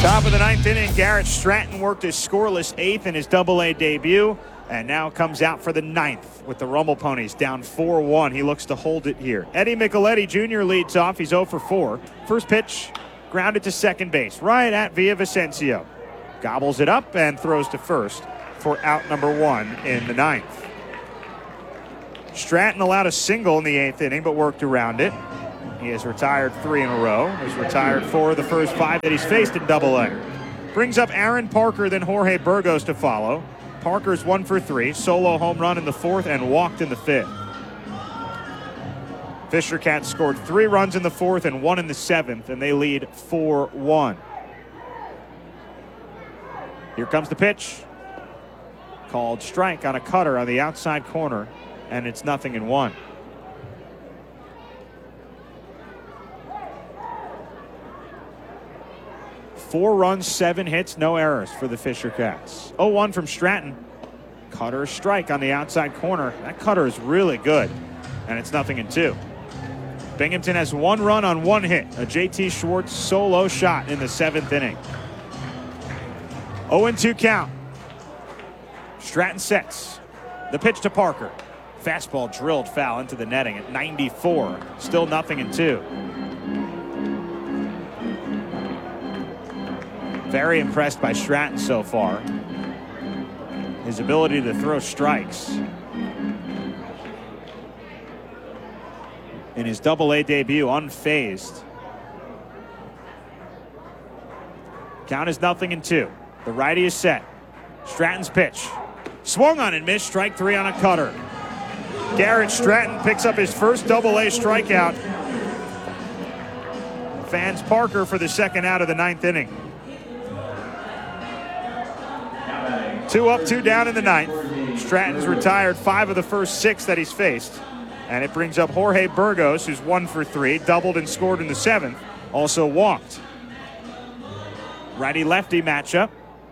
Top of the ninth inning, Garrett Stratton worked his scoreless eighth in his Double-A debut, and now comes out for the ninth with the Rumble Ponies down 4-1. He looks to hold it here. Eddie Micheletti Jr. leads off. He's 0 for 4. First pitch, grounded to second base, right at Villavicencio. Gobbles it up and throws to first for out number 1 in the ninth. Stratton allowed a single in the eighth inning, but worked around it. He has retired 3 in a row. He's retired 4 of the first 5 that he's faced in Double-A. Brings up Aaron Parker, then Jorge Burgos to follow. Parker's 1 for 3, solo home run in the fourth and walked in the fifth. Fisher Cats scored 3 runs in the fourth and 1 in the seventh, and they lead 4-1. Here comes the pitch. Called strike on a cutter on the outside corner, and it's 0-1. Four runs, 7 hits, no errors for the Fisher Cats. 0-1 from Stratton. Cutter strike on the outside corner. That cutter is really good, and it's 0-2. Binghamton has 1 run on 1 hit. A J.T. Schwartz solo shot in the 7th inning. 0-2 count. Stratton sets. The pitch to Parker. Fastball drilled foul into the netting at 94. Still 0-2. Very impressed by Stratton so far. His ability to throw strikes. In his Double-A debut, unfazed. Count is 0-2. The righty is set. Stratton's pitch. Swung on and missed. Strike 3 on a cutter. Garrett Stratton picks up his first Double-A strikeout. Fans Parker for the second out of the ninth inning. 2 up, 2 down in the ninth. Stratton's retired 5 of the first 6 that he's faced. And it brings up Jorge Burgos, who's 1 for 3, doubled and scored in the 7th, also walked. Righty-lefty matchup.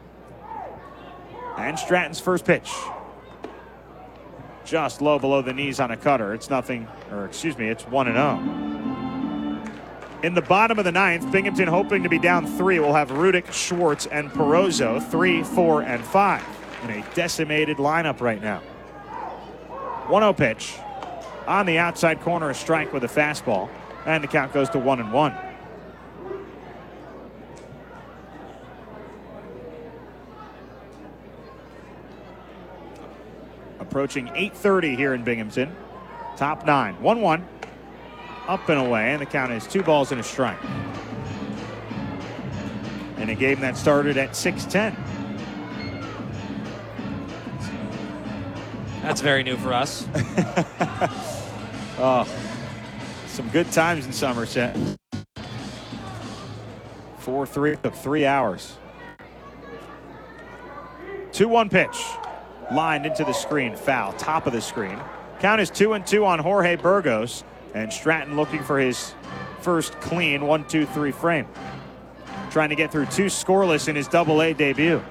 And Stratton's first pitch. Just low below the knees on a cutter. It's 1-0. In the bottom of the ninth, Binghamton hoping to be down 3 will have Rudick, Schwartz, and Perozzo, 3, 4, and 5 in a decimated lineup right now. 1-0 pitch. On the outside corner, a strike with a fastball, and the count goes to 1-1. Approaching 8:30 here in Binghamton. Top 9, 1-1. Up and away, and the count is 2 balls and a strike. In a game that started at 6:10. That's very new for us. Oh, some good times in Somerset. 4-3 took 3 hours. 2-1 pitch. Lined into the screen, foul, top of the screen. Count is 2-2 on Jorge Burgos. And Stratton looking for his first clean 1-2-3 frame. Trying to get through 2 scoreless in his Double-A debut.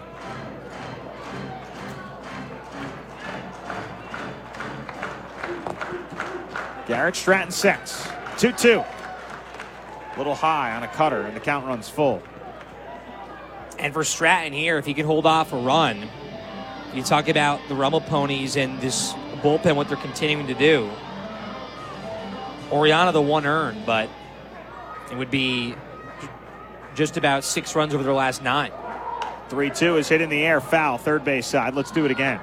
Garrett Stratton sets. 2-2. Little high on a cutter, and the count runs full. And for Stratton here, if he can hold off a run, you talk about the Rumble Ponies and this bullpen, what they're continuing to do. Oriana the 1 earned, but it would be just about 6 runs over their last 9. 3-2 is hit in the air, foul, third base side. Let's do it again.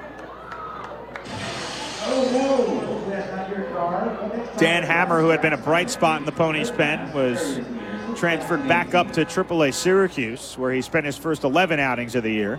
Dan Hammer, who had been a bright spot in the Ponies' pen, was transferred back up to AAA Syracuse, where he spent his first 11 outings of the year.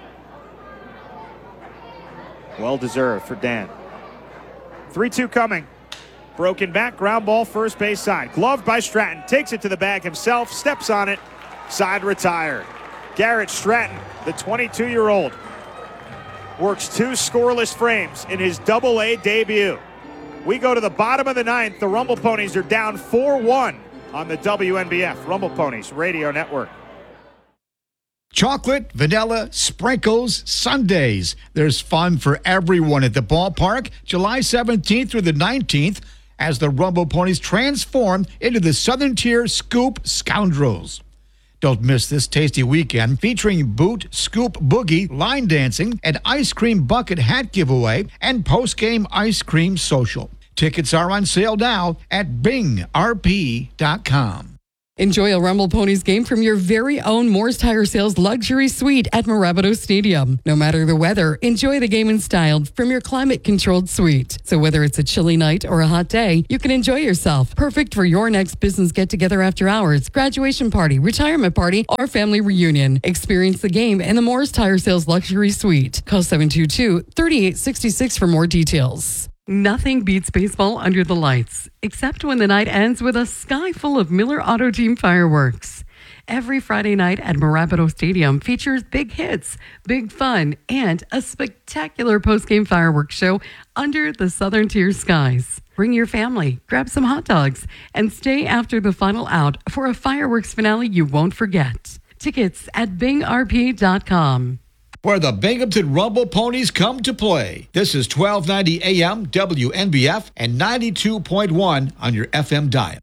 Well deserved for Dan. 3-2 coming. Broken back, ground ball, first base side. Gloved by Stratton, takes it to the bag himself, steps on it, side retired. Garrett Stratton, the 22-year-old, works 2 scoreless frames in his Double-A debut. We go to the bottom of the ninth. The Rumble Ponies are down 4-1 on the WNBF Rumble Ponies Radio Network. Chocolate, vanilla, sprinkles, sundaes. There's fun for everyone at the ballpark, July 17th through the 19th, as the Rumble Ponies transform into the Southern Tier Scoop Scoundrels. Don't miss this tasty weekend featuring boot, scoop, boogie, line dancing, an ice cream bucket hat giveaway, and post-game ice cream social. Tickets are on sale now at bingrp.com. Enjoy a Rumble Ponies game from your very own Moore's Tire Sales luxury suite at Marabato Stadium. No matter the weather, enjoy the game in style from your climate-controlled suite. So whether it's a chilly night or a hot day, you can enjoy yourself. Perfect for your next business get-together after hours, graduation party, retirement party, or family reunion. Experience the game in the Moore's Tire Sales luxury suite. Call 722-3866 for more details. Nothing beats baseball under the lights, except when the night ends with a sky full of Miller Auto Team fireworks. Every Friday night at Marabato Stadium features big hits, big fun, and a spectacular post-game fireworks show under the Southern Tier skies. Bring your family, grab some hot dogs, and stay after the final out for a fireworks finale you won't forget. Tickets at bingrp.com. Where the Binghamton Rumble Ponies come to play. This is 1290 AM WNBF and 92.1 on your FM dial.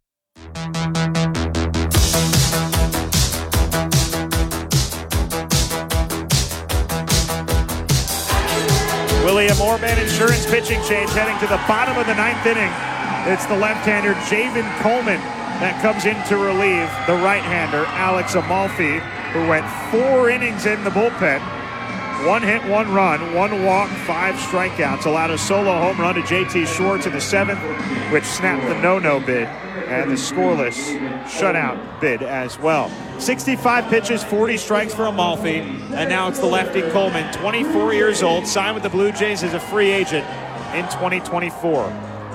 William Orban insurance pitching change heading to the bottom of the ninth inning. It's the left-hander Javen Coleman that comes in to relieve the right-hander Alex Amalfi, who went 4 innings in the bullpen. 1 hit, 1 run, 1 walk, 5 strikeouts. Allowed a solo home run to JT Schwartz in the 7th, which snapped the no-no bid, and the scoreless shutout bid as well. 65 pitches, 40 strikes for Amalfi, and now it's the lefty Coleman, 24 years old, signed with the Blue Jays as a free agent in 2024.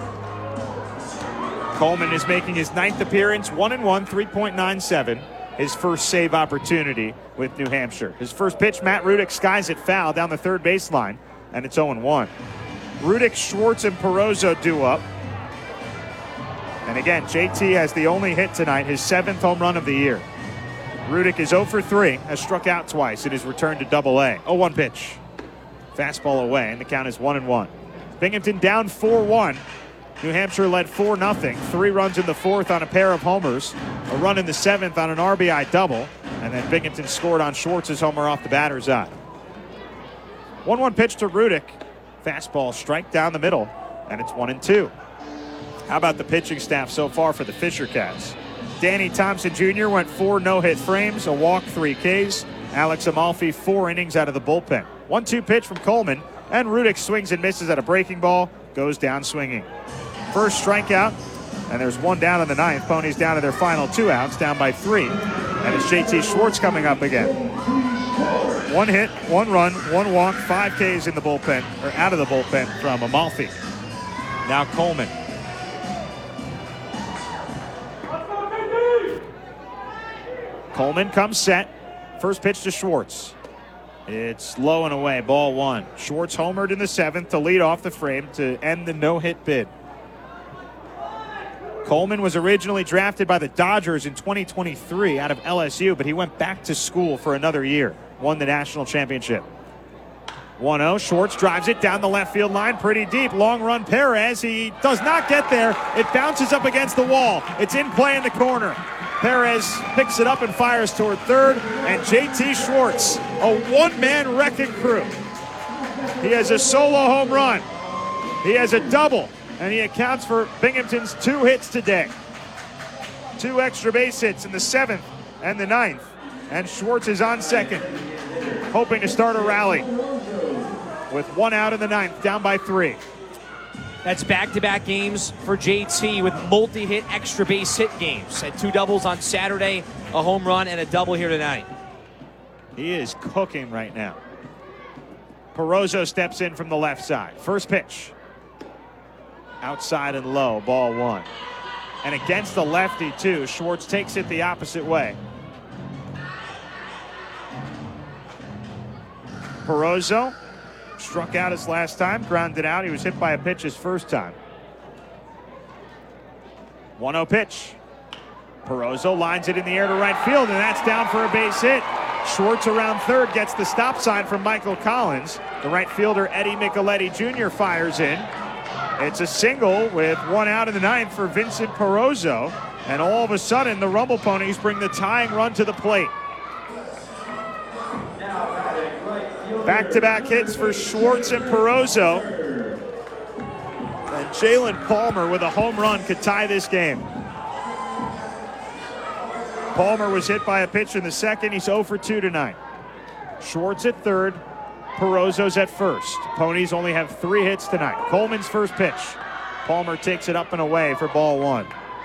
Coleman is making his 9th appearance, 1-1, 3.97. His first save opportunity with New Hampshire. His first pitch, Matt Rudick skies it foul down the third baseline, and it's 0-1. Rudick, Schwartz, and Perozzo due up. And again, JT has the only hit tonight, his 7th home run of the year. Rudick is 0 for 3, has struck out twice in his return to Double-A. 0-1 pitch. Fastball away, and the count is 1-1. Binghamton down 4-1. New Hampshire led 4-0. 3 runs in the 4th on a pair of homers. A run in the 7th on an RBI double. And then Binghamton scored on Schwartz's homer off the batter's eye. 1-1 pitch to Rudick. Fastball strike down the middle. And it's 1-2. How about the pitching staff so far for the Fisher Cats? Danny Thompson Jr. went 4 no-hit frames, a walk, 3 Ks. Alex Amalfi 4 innings out of the bullpen. 1-2 pitch from Coleman. And Rudick swings and misses at a breaking ball. Goes down swinging. First strikeout, and there's 1 down in the 9th. Ponies down to their final 2 outs, down by 3. And it's JT Schwartz coming up again. 1 hit, 1 run, 1 walk, 5 Ks in the bullpen, or out of the bullpen from Amalfi. Now Coleman. Coleman comes set. First pitch to Schwartz. It's low and away, ball 1. Schwartz homered in the 7th to lead off the frame to end the no-hit bid. Coleman was originally drafted by the Dodgers in 2023 out of LSU, but he went back to school for another year. Won the national championship. 1-0, Schwartz drives it down the left field line pretty deep. Long run Perez, he does not get there. It bounces up against the wall. It's in play in the corner. Perez picks it up and fires toward third, and JT Schwartz, a one-man wrecking crew. He has a solo home run. He has a double, and he accounts for Binghamton's 2 hits today. 2 extra base hits in the 7th and the 9th, and Schwartz is on second, hoping to start a rally with 1 out in the 9th, down by 3. That's back-to-back games for JT with multi-hit extra base hit games. Had 2 doubles on Saturday, a home run, and a double here tonight. He is cooking right now. Perozzo steps in from the left side. First pitch. Outside and low, ball 1. And against the lefty, too. Schwartz takes it the opposite way. Perozzo struck out his last time, grounded out. He was hit by a pitch his first time. 1-0 pitch. Perozzo lines it in the air to right field, and that's down for a base hit. Schwartz around third gets the stop sign from Michael Collins. The right fielder, Eddie Micheletti Jr., fires in. It's a single with one out in the ninth for Vincent Perozzo. And all of a sudden, the Rumble Ponies bring the tying run to the plate. Back-to-back hits for Schwartz and Perozzo. And Jalen Palmer with a home run could tie this game. Palmer was hit by a pitch in the second. He's 0 for 2 tonight. Schwartz at third. Perozzo's at first. Ponies only have 3 hits tonight. Coleman's first pitch. Palmer takes it up and away for ball 1.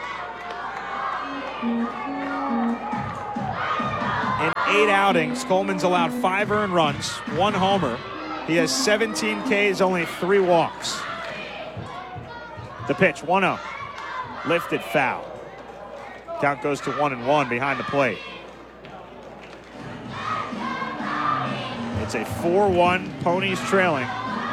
In 8 outings, Coleman's allowed 5 earned runs, 1 homer. He has 17 Ks, only 3 walks. The pitch, 1-0. Lifted foul. Count goes to 1-1 behind the plate. It's a 4-1, Ponies trailing.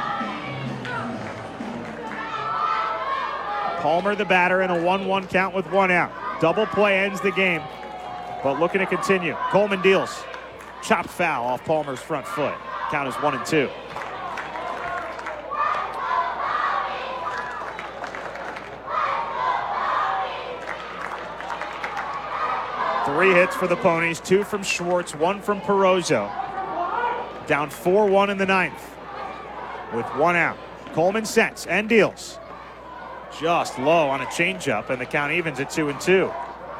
Palmer the batter in a 1-1 count with 1 out. Double play ends the game, but looking to continue. Coleman deals. Chopped foul off Palmer's front foot. Count is 1-2. Three hits for the Ponies, 2 from Schwartz, 1 from Perozzo. Down 4-1 in the ninth with 1 out. Coleman sets and deals. Just low on a changeup, and the count evens at 2-2.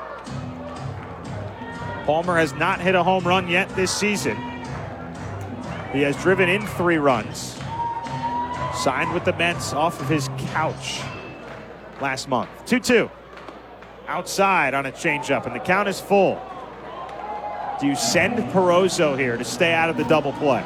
Palmer has not hit a home run yet this season. He has driven in 3 runs. Signed with the Mets off of his couch last month. 2-2. Outside on a changeup, and the count is full. Do you send Perozzo here to stay out of the double play?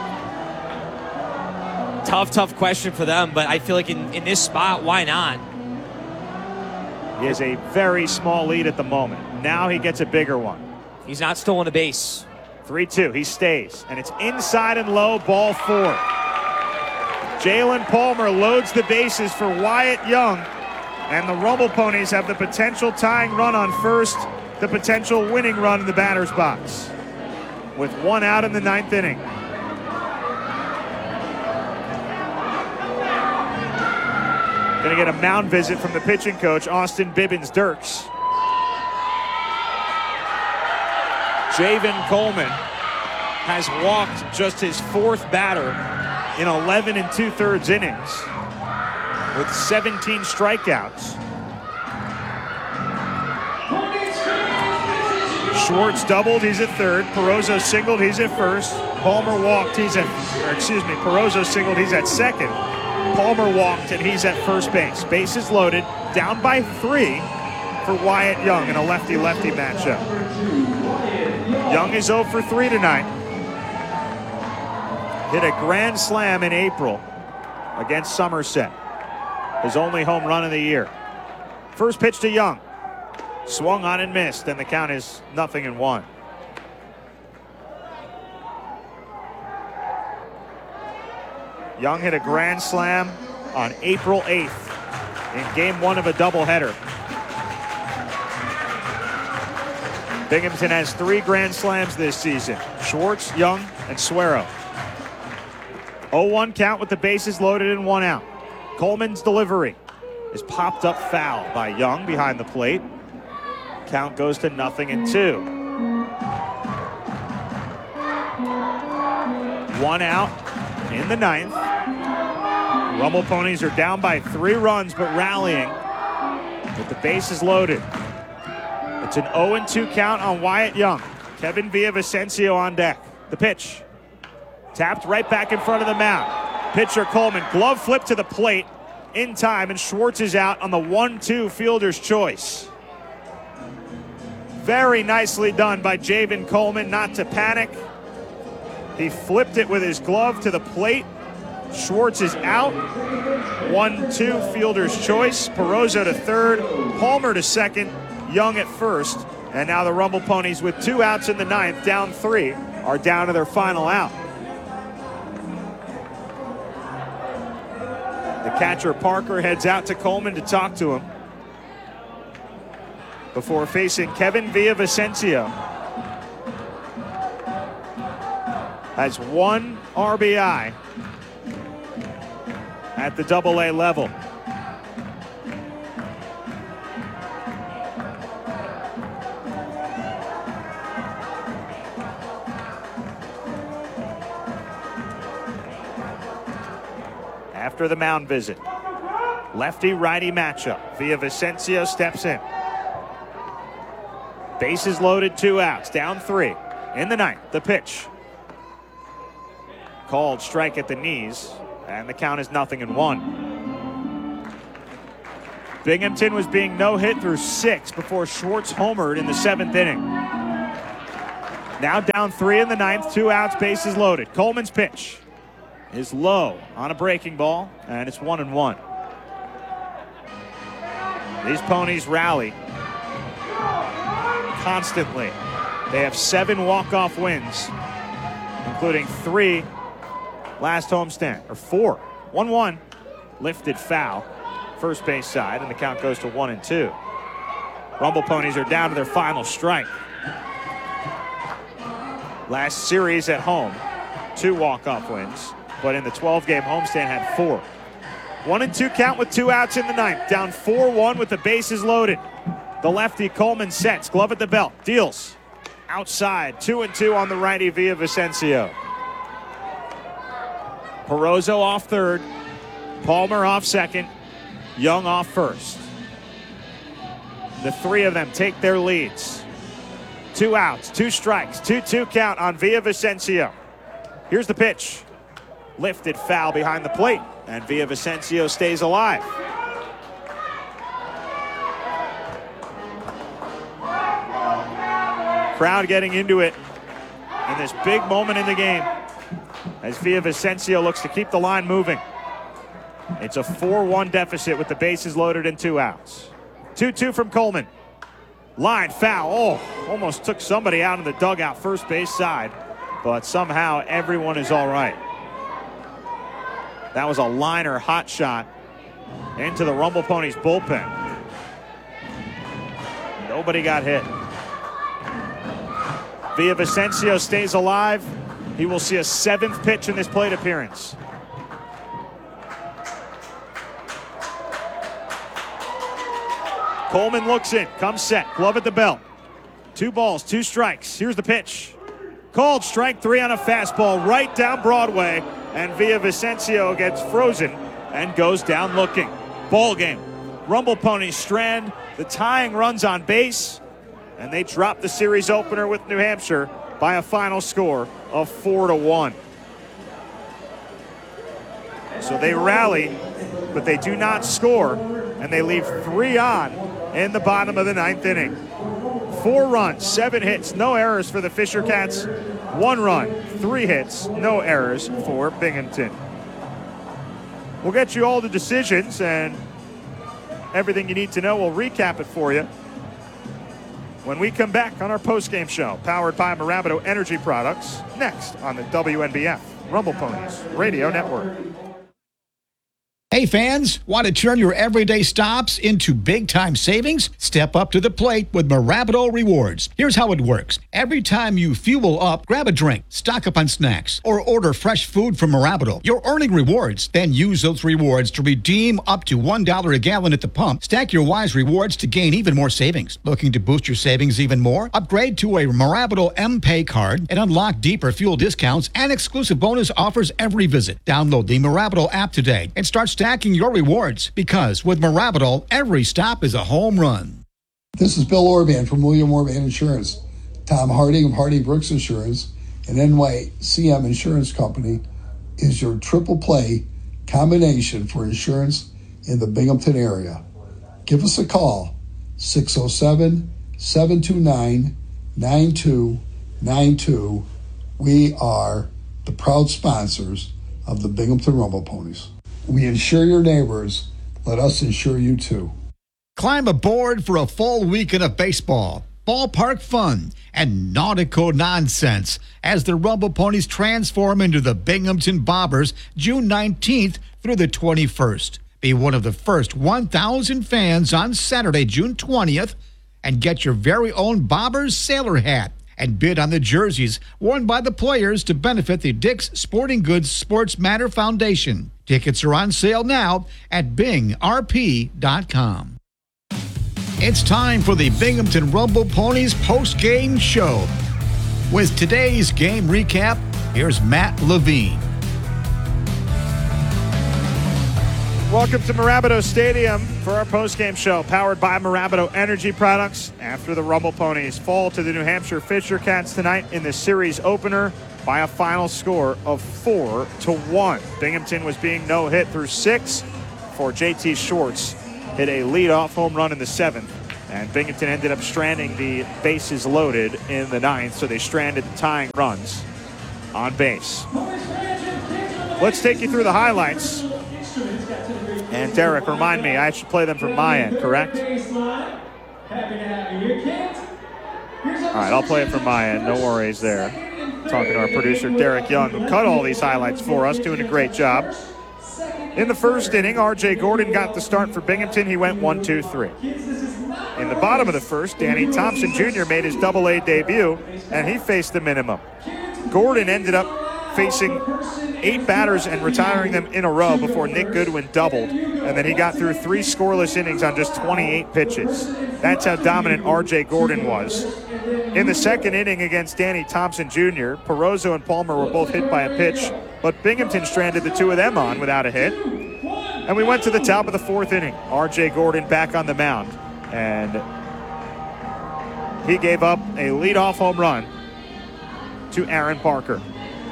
Tough question for them, but I feel like in this spot, why not? He has a very small lead at the moment. Now he gets a bigger one. He's not stolen a base. 3-2, he stays, and it's inside and low, ball 4. Jalen Palmer loads the bases for Wyatt Young, and the Rumble Ponies have the potential tying run on first, the potential winning run in the batter's box, with 1 out in the 9th inning. Going to get a mound visit from the pitching coach, Austin Bibbins-Dirks. Javen Coleman has walked just his 4th batter in 11 2/3 innings with 17 strikeouts. Schwartz doubled, he's at third. Perozzo singled, he's at first. Palmer walked, Perozzo singled, he's at second. Palmer walked, and he's at first base. Bases loaded, down by 3 for Wyatt Young in a lefty-lefty matchup. Young is 0 for 3 tonight. Hit a grand slam in April against Somerset. His only home run of the year. First pitch to Young. Swung on and missed, and the count is 0-1. Young hit a grand slam on April 8th in game 1 of a doubleheader. Binghamton has 3 grand slams this season. Schwartz, Young, and Suero. 0-1 count with the bases loaded and 1 out. Coleman's delivery is popped up foul by Young behind the plate. Count goes to 0-2. 1 out in the 9th. Rumble Ponies are down by 3 runs, but rallying with the bases loaded. It's an 0-2 count on Wyatt Young. Kevin Villavicencio on deck. The pitch. Tapped right back in front of the mound. Pitcher Coleman, glove flip to the plate in time, and Schwartz is out on the 1-2 fielder's choice. Very nicely done by Javen Coleman not to panic. He flipped it with his glove to the plate. Schwartz is out. 1-2 fielder's choice. Perozzo to third. Palmer to second. Young at first. And now the Rumble Ponies with 2 outs in the 9th, down 3, are down to their final out. The catcher Parker heads out to Coleman to talk to him before facing Kevin Villavicencio. Has 1 RBI at the Double-A level. after the mound visit. Lefty-righty matchup. Villavicencio steps in. Bases loaded, 2 outs, down 3. In the ninth, the pitch. Called strike at the knees, and the count is 0-1. Binghamton was being no-hit through 6 before Schwartz homered in the 7th inning. Now down 3 in the ninth, 2 outs, bases loaded. Coleman's pitch is low on a breaking ball, and it's 1-1. These ponies rally constantly. They have 7 walk-off wins, including 3 last homestand, or 4. 1-1, lifted foul, first base side, and the count goes to 1-2. Rumble Ponies are down to their final strike. Last series at home, 2 walk-off wins, but in the 12-game homestand had 4. 1-2 count with 2 outs in the ninth. Down 4-1 with the bases loaded. The lefty Coleman sets, glove at the belt, deals. Outside, 2-2 on the righty Villavicencio. Perozzo off third, Palmer off second, Young off first. The 3 of them take their leads. 2 outs, 2 strikes, 2-2 count on Villavicencio. Here's the pitch. Lifted foul behind the plate, and Villavicencio stays alive. Crowd getting into it in this big moment in the game as Villavicencio looks to keep the line moving. It's a 4-1 deficit with the bases loaded and 2 outs. 2-2 from Coleman. Line foul. Oh, almost took somebody out in the dugout first base side, but somehow everyone is all right. That was a liner hot shot into the Rumble Ponies bullpen. Nobody got hit. Villavicencio stays alive. He will see a 7th pitch in this plate appearance. Coleman looks in, comes set, glove at the belt. 2 balls, 2 strikes. Here's the pitch. Called strike 3 on a fastball right down Broadway, and Villavicencio gets frozen and goes down looking. Ball game. Rumble Ponies strand the tying runs on base, and they drop the series opener with New Hampshire by a final score of 4-1. So they rally, but they do not score, and they leave 3 on in the bottom of the 9th inning. 4 runs, 7 hits, no errors for the Fisher Cats. 1 run, 3 hits, no errors for Binghamton. We'll get you all the decisions and everything you need to know. We'll recap it for you when we come back on our post-game show, powered by Marabito Energy Products, next on the WNBF Rumble Ponies Radio Network. Hey fans, want to turn your everyday stops into big-time savings? Step up to the plate with Marabito Rewards. Here's how it works. Every time you fuel up, grab a drink, stock up on snacks, or order fresh food from Marabito. You're earning rewards. Then use those rewards to redeem up to $1 a gallon at the pump. Stack your Wise rewards to gain even more savings. Looking to boost your savings even more? Upgrade to a Marabito M-Pay card and unlock deeper fuel discounts and exclusive bonus offers every visit. Download the Marabito app today and start stacking your rewards, because with Marabito, every stop is a home run. This is Bill Orban from William Orban Insurance. Tom Harding of Harding Brooks Insurance and NYCM Insurance Company is your triple play combination for insurance in the Binghamton area. Give us a call, 607-729-9292. We are the proud sponsors of the Binghamton Rumble Ponies. We insure your neighbors. Let us insure you too. Climb aboard for a full weekend of baseball, ballpark fun, and nautical nonsense as the Rumble Ponies transform into the Binghamton Bobbers June 19th through the 21st. Be one of the first 1,000 fans on Saturday, June 20th, and get your very own Bobbers sailor hat and bid on the jerseys worn by the players to benefit the Dick's Sporting Goods Sports Matter Foundation. Tickets are on sale now at bingrp.com. It's time for the Binghamton Rumble Ponies post-game show. With today's game recap, here's Matt Levine. Welcome to Marabito Stadium for our postgame show, powered by Marabito Energy Products. After the Rumble Ponies fall to the New Hampshire Fisher Cats tonight in the series opener by a final score of 4-1. Binghamton was being no-hit through 6 before JT Schwartz hit a leadoff home run in the 7th. And Binghamton ended up stranding the bases loaded in the 9th, so they stranded the tying runs on base. Let's take you through the highlights. And Derek, remind me, I should play them from my end, correct? All right, I'll play it from my end. No worries there. Talking to our producer, Derek Young, who cut all these highlights for us, doing a great job. In the first inning, R.J. Gordon got the start for Binghamton. He went 1-2-3. In the bottom of the first, Danny Thompson Jr. made his Double-A debut, and he faced the minimum. Gordon ended up facing 8 batters and retiring them in a row before Nick Goodwin doubled, and then he got through 3 scoreless innings on just 28 pitches. That's how dominant R.J. Gordon was. In the second inning against Danny Thompson Jr., Perozzo and Palmer were both hit by a pitch, but Binghamton stranded the 2 of them on without a hit. And we went to the top of the 4th inning. R.J. Gordon back on the mound, and he gave up a leadoff home run to Aaron Parker.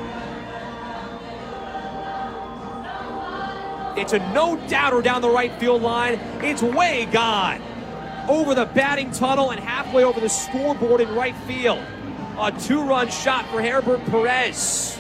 It's a no-doubter down the right field line. It's way gone. Over the batting tunnel and halfway over the scoreboard in right field. A 2-run shot for Herbert Perez.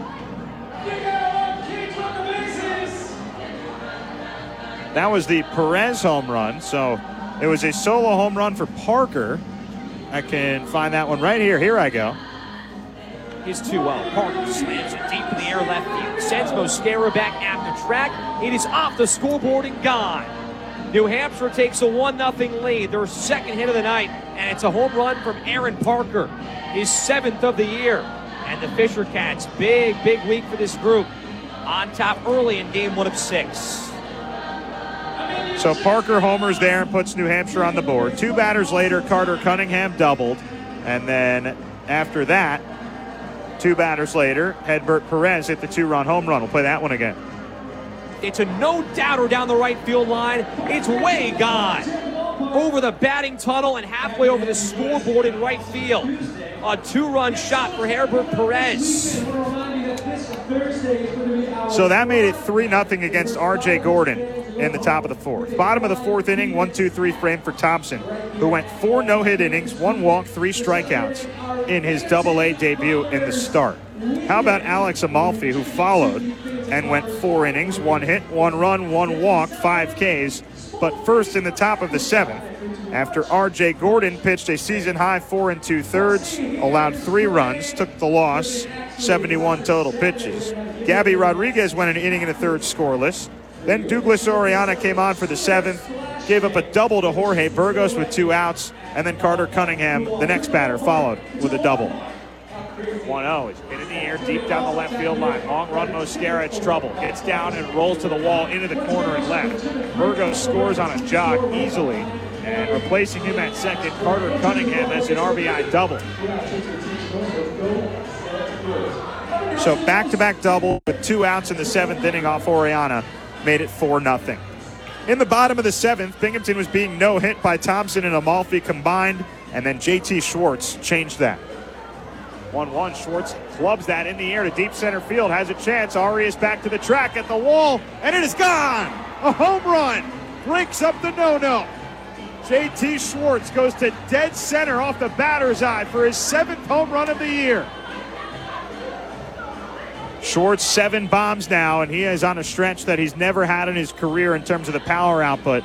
That was the Perez home run, so it was a solo home run for Parker. I can find that one right here. Here I go. Is 2-0. Parker slams it deep in the air left field. Sends Mosquera back after track. It is off the scoreboard and gone. New Hampshire takes a 1-0 lead. Their second hit of the night, and it's a home run from Aaron Parker, his 7th of the year. And the Fisher Cats, big week for this group, on top early in game 1 of 6. So Parker homers there and puts New Hampshire on the board. 2 batters later, Carter Cunningham doubled. And then after that, 2 batters later, Hedbert Perez hit the 2-run home run. We'll play that one again. It's a no-doubter down the right field line. It's way gone. Over the batting tunnel and halfway over the scoreboard in right field. A 2-run shot for Herbert Perez. So that made it 3-0 against R.J. Gordon in the top of the 4th. Bottom of the 4th inning, 1-2-3 frame for Thompson, who went 4 no-hit innings, 1 walk, 3 strikeouts in his Double-A debut in the start. How about Alex Amalfi, who followed and went 4 innings, 1 hit, 1 run, 1 walk, 5 Ks, but first in the top of the 7th after R.J. Gordon pitched a season-high 4 2/3, allowed 3 runs, took the loss, 71 total pitches. Gabby Rodriguez went an inning and a third scoreless. Then Douglas Oriana came on for the 7th, gave up a double to Jorge Burgos with 2 outs, and then Carter Cunningham, the next batter, followed with a double. 1-0 is hit in the air deep down the left field line. Long run, Mosquera, it's trouble. Gets down and rolls to the wall into the corner and left. Burgos scores on a jog easily, and replacing him at second, Carter Cunningham has an RBI double. So back-to-back double with 2 outs in the 7th inning off Oriana made it 4-0. In the bottom of the 7th, Binghamton was being no-hit by Thompson and Amalfi combined, and then JT Schwartz changed that. 1-1, Schwartz clubs that in the air to deep center field, has a chance. Arias back to the track at the wall, and it is gone! A home run! Breaks up the no-no. JT Schwartz goes to dead center off the batter's eye for his 7th home run of the year. Schwartz 7 bombs now, and he is on a stretch that he's never had in his career in terms of the power output.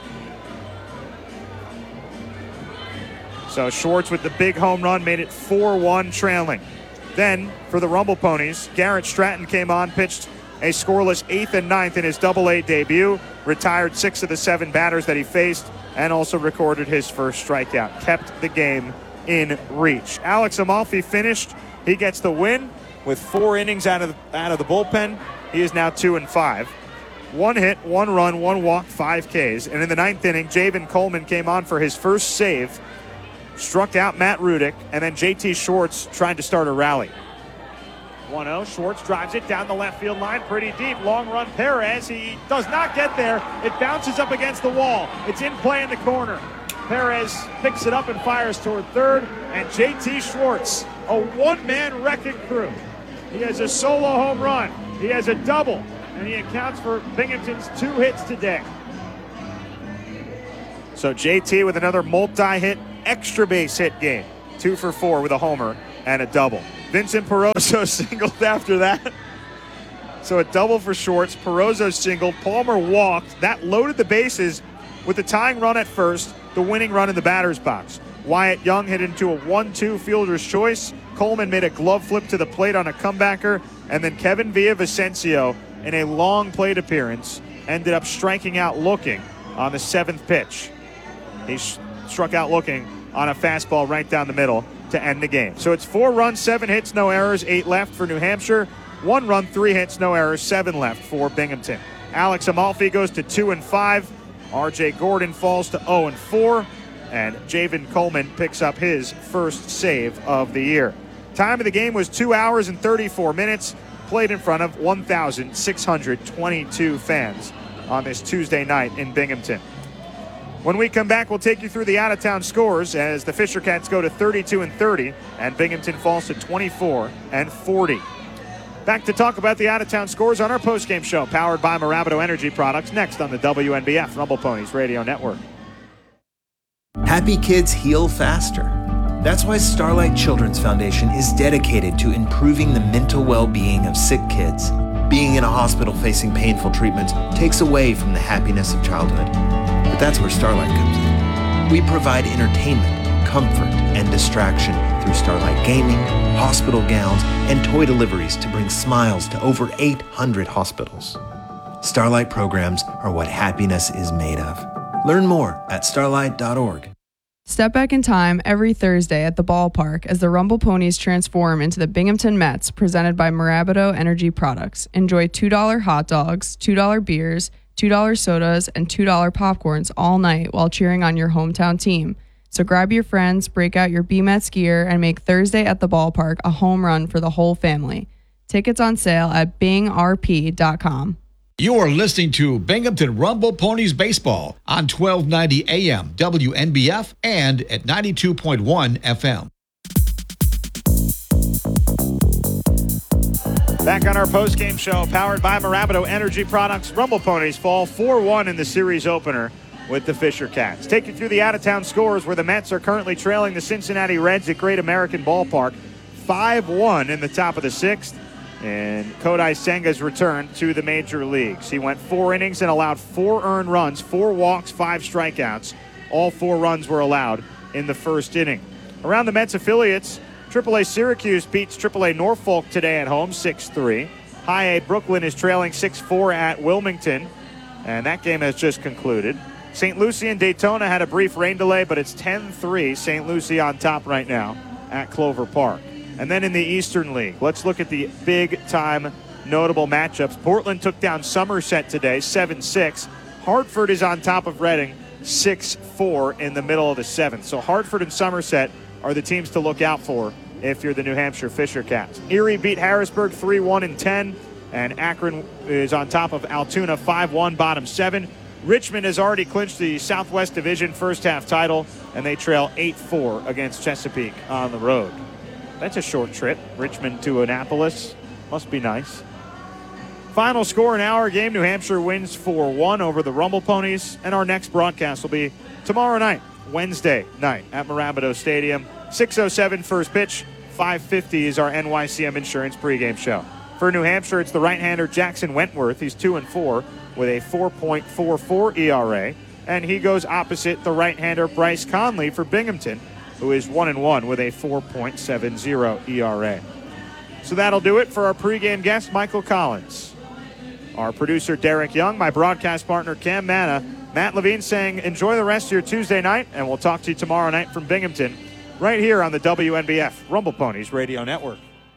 So Schwartz with the big home run made it 4-1 trailing. Then for the Rumble Ponies, Garrett Stratton came on, pitched a scoreless 8th and 9th in his Double-A debut, retired 6 of the 7 batters that he faced, and also recorded his first strikeout. Kept the game in reach. Alex Amalfi finished. He gets the win with 4 innings out of the bullpen. He is now 2-5. 1 hit, 1 run, 1 walk, 5 Ks. And in the 9th inning, Javen Coleman came on for his first save, struck out Matt Rudick, and then JT Schwartz tried to start a rally. 1-0. Schwartz drives it down the left field line pretty deep. Long run Perez. He does not get there. It bounces up against the wall. It's in play in the corner. Perez picks it up and fires toward third. And JT Schwartz, a one-man wrecking crew. He has a solo home run. He has a double. And he accounts for Binghamton's 2 hits today. So JT with another multi-hit extra base hit game. 2 for 4 with a homer and a double. Vincent Perozo singled after that. So a double for Schwartz. Perozo singled. Palmer walked. That loaded the bases with the tying run at first, the winning run in the batter's box. Wyatt Young hit into a 1-2 fielder's choice. Coleman made a glove flip to the plate on a comebacker. And then Kevin Villavicencio, in a long plate appearance, ended up striking out looking on the 7th pitch. He struck out looking on a fastball right down the middle to end the game. So it's 4 runs, 7 hits, no errors, 8 left for New Hampshire. 1 run, 3 hits, no errors, 7 left for Binghamton. Alex Amalfi goes to 2-5. RJ Gordon falls to 0-4. And Javen Coleman picks up his first save of the year. Time of the game was 2 hours and 34 minutes. Played in front of 1,622 fans on this Tuesday night in Binghamton. When we come back, we'll take you through the out-of-town scores as the Fisher Cats go to 32-30 and Binghamton falls to 24-40. Back to talk about the out-of-town scores on our postgame show, powered by Marabito Energy Products, next on the WNBF Rumble Ponies Radio Network. Happy kids heal faster. That's why Starlight Children's Foundation is dedicated to improving the mental well-being of sick kids. Being in a hospital facing painful treatments takes away from the happiness of childhood. But that's where Starlight comes in. We provide entertainment, comfort, and distraction through Starlight gaming, hospital gowns, and toy deliveries to bring smiles to over 800 hospitals. Starlight programs are what happiness is made of. Learn more at starlight.org. Step back in time every Thursday at the ballpark as the Rumble Ponies transform into the Binghamton Mets, presented by Marabito Energy Products. Enjoy $2 hot dogs, $2 beers, $2 sodas, and $2 popcorns all night while cheering on your hometown team. So grab your friends, break out your B-Mets gear, and make Thursday at the ballpark a home run for the whole family. Tickets on sale at bingrp.com. You are listening to Binghamton Rumble Ponies Baseball on 1290 AM WNBF and at 92.1 FM. Back on our postgame show, powered by Marabito Energy Products. Rumble Ponies fall 4-1 in the series opener with the Fisher Cats. Take you through the out-of-town scores where the Mets are currently trailing the Cincinnati Reds at Great American Ballpark 5-1 in the top of the 6th. And Kodai Senga's return to the major leagues. He went 4 innings and allowed 4 earned runs, 4 walks, 5 strikeouts. All 4 runs were allowed in the first inning. Around the Mets affiliates, AAA Syracuse beats AAA Norfolk today at home 6-3. High A Brooklyn is trailing 6-4 at Wilmington, and that game has just concluded. St. Lucie and Daytona had a brief rain delay, but it's 10-3. St. Lucie on top right now at Clover Park. And then in the Eastern League, let's look at the big-time notable matchups. Portland took down Somerset today, 7-6. Hartford is on top of Reading, 6-4 in the middle of the 7th. So Hartford and Somerset are the teams to look out for if you're the New Hampshire Fisher Cats. Erie beat Harrisburg 3-1-10, and Akron is on top of Altoona 5-1, bottom 7. Richmond has already clinched the Southwest Division first-half title, and they trail 8-4 against Chesapeake on the road. That's a short trip. Richmond to Annapolis. Must be nice. Final score in our game. New Hampshire wins 4-1 over the Rumble Ponies. And our next broadcast will be tomorrow night, Wednesday night at Marabito Stadium. 6:07 first pitch. 5:50 is our NYCM Insurance pregame show. For New Hampshire, it's the right-hander Jackson Wentworth. He's 2-4 with a 4.44 ERA. And he goes opposite the right-hander Bryce Conley for Binghamton, who is 1-1 with a 4.70 ERA. So that'll do it for our pregame guest, Michael Collins. Our producer, Derek Young, my broadcast partner, Cam Manna, Matt Levine saying enjoy the rest of your Tuesday night, and we'll talk to you tomorrow night from Binghamton, right here on the WNBF Rumble Ponies Radio Network.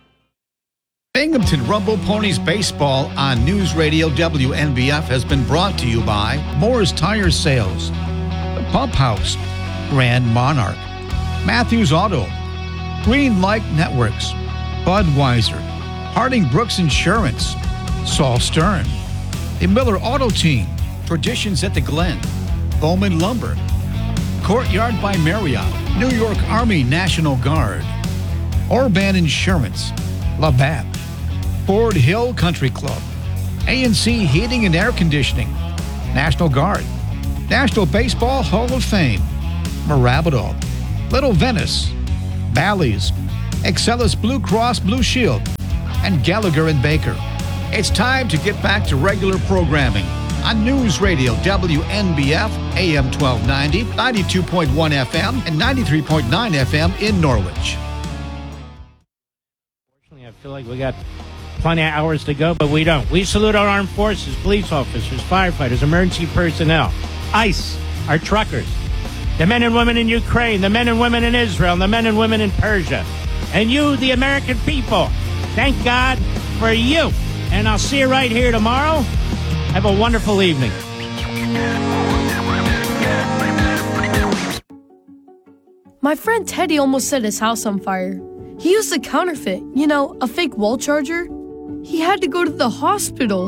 Binghamton Rumble Ponies Baseball on News Radio WNBF has been brought to you by Moore's Tire Sales, The Pump House, Grand Monarch, Matthews Auto, Green Light Networks, Budweiser, Harding Brooks Insurance, Saul Stern, the Miller Auto Team, Traditions at the Glen, Bowman Lumber, Courtyard by Marriott, New York Army National Guard, Orban Insurance, Labatt, Ford Hill Country Club, A&C Heating and Air Conditioning, National Guard, National Baseball Hall of Fame, Marabito, Little Venice, Bally's, Excellus Blue Cross Blue Shield, and Gallagher and Baker. It's time to get back to regular programming on News Radio WNBF, AM 1290, 92.1 FM, and 93.9 FM in Norwich. Unfortunately, I feel like we got plenty of hours to go, but we don't. We salute our armed forces, police officers, firefighters, emergency personnel, ICE, our truckers, the men and women in Ukraine, the men and women in Israel, and the men and women in Persia. And you, the American people, thank God for you. And I'll see you right here tomorrow. Have a wonderful evening. My friend Teddy almost set his house on fire. He used a counterfeit, a fake wall charger. He had to go to the hospital.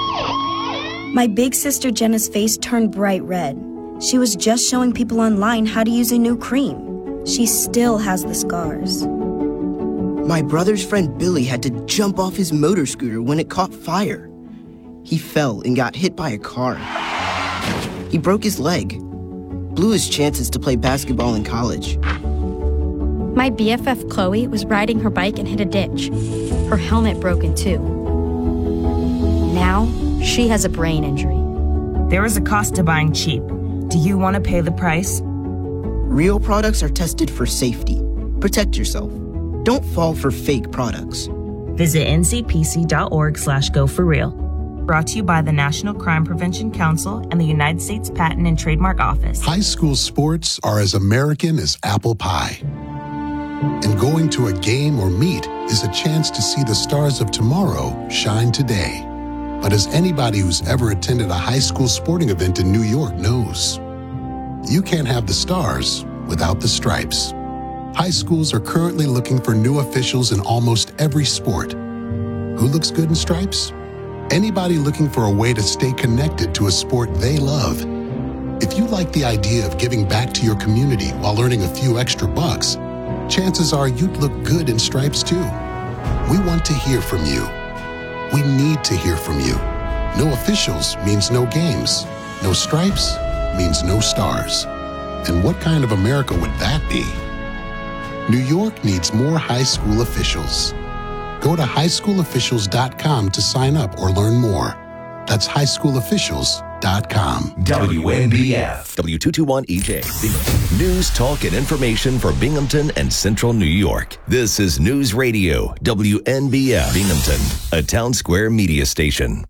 My big sister Jenna's face turned bright red. She was just showing people online how to use a new cream. She still has the scars. My brother's friend Billy had to jump off his motor scooter when it caught fire. He fell and got hit by a car. He broke his leg, blew his chances to play basketball in college. My BFF Chloe was riding her bike and hit a ditch. Her helmet broke in two. Now, she has a brain injury. There is a cost to buying cheap. Do you want to pay the price? Real products are tested for safety. Protect yourself. Don't fall for fake products. Visit ncpc.org/go4real. Brought to you by the National Crime Prevention Council and the United States Patent and Trademark Office. High school sports are as American as apple pie. And going to a game or meet is a chance to see the stars of tomorrow shine today. But as anybody who's ever attended a high school sporting event in New York knows, you can't have the stars without the stripes. High schools are currently looking for new officials in almost every sport. Who looks good in stripes? Anybody looking for a way to stay connected to a sport they love. If you like the idea of giving back to your community while earning a few extra bucks, chances are you'd look good in stripes too. We want to hear from you. We need to hear from you. No officials means no games. No stripes means no stars. And what kind of America would that be? New York needs more high school officials. Go to highschoolofficials.com to sign up or learn more. That's highschoolofficials.com. WNBF, W221EJ. News, talk, and information for Binghamton and Central New York. This is News Radio, WNBF Binghamton, a Town Square media station.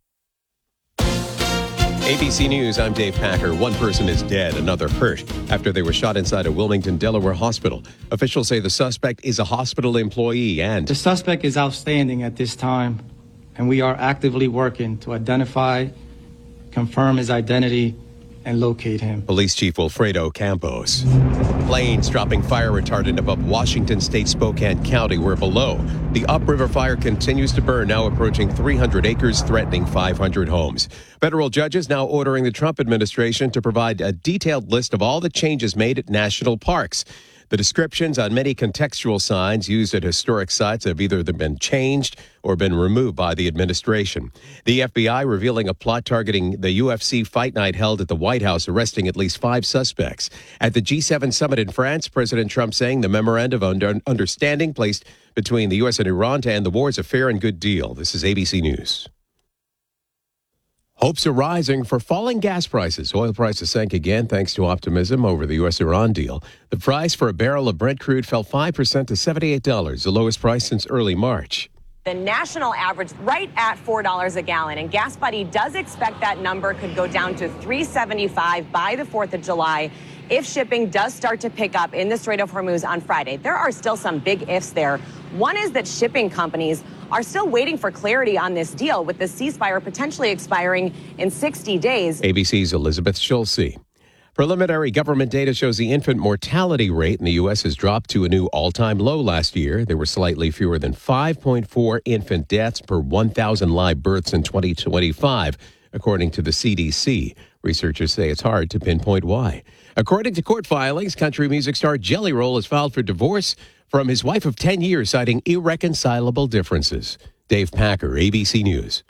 ABC News, I'm Dave Packer. One person is dead, another hurt after they were shot inside a Wilmington, Delaware hospital. Officials say the suspect is a hospital employee and... The suspect is outstanding at this time, and we are actively working to identify, confirm his identity, and locate him. Police Chief Wilfredo Campos. Planes dropping fire retardant above Washington State, Spokane County. We're below. The upriver fire continues to burn, now approaching 300 acres, threatening 500 homes. Federal judges now ordering the Trump administration to provide a detailed list of all the changes made at national parks. The descriptions on many contextual signs used at historic sites have either been changed or been removed by the administration. The FBI revealing a plot targeting the UFC fight night held at the White House, arresting at least 5 suspects. At the G7 summit in France, President Trump saying the memorandum of understanding placed between the U.S. and Iran to end the war is a fair and good deal. This is ABC News. Hopes are rising for falling gas prices. Oil prices sank again thanks to optimism over the U.S.-Iran deal. The price for a barrel of Brent crude fell 5% to $78, the lowest price since early March. The national average right at $4 a gallon, and Gas Buddy does expect that number could go down to $3.75 by the 4th of July if shipping does start to pick up in the Strait of Hormuz on Friday. There are still some big ifs there. One is that shipping companies are still waiting for clarity on this deal, with the ceasefire potentially expiring in 60 days. ABC's Elizabeth Schulze. Preliminary government data shows the infant mortality rate in the U.S. has dropped to a new all-time low last year. There were slightly fewer than 5.4 infant deaths per 1,000 live births in 2025, according to the CDC. Researchers say it's hard to pinpoint why. According to court filings, country music star Jelly Roll has filed for divorce from his wife of 10 years, citing irreconcilable differences. Dave Packer, ABC News.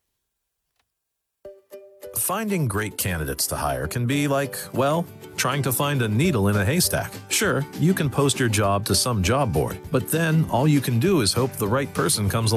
Finding great candidates to hire can be like, well, trying to find a needle in a haystack. Sure, you can post your job to some job board, but then all you can do is hope the right person comes along.